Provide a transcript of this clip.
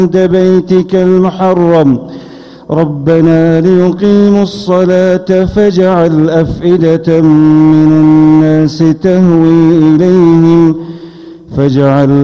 عند بيتك المحرم ربنا ليقيموا الصلاة فاجعل أفئدة من الناس تهوي إليهم